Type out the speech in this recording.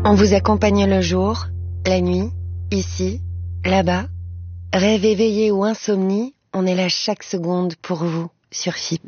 On vous accompagne le jour, la nuit, ici, là-bas. Rêve éveillé ou insomnie, on est là chaque seconde pour vous sur FIP.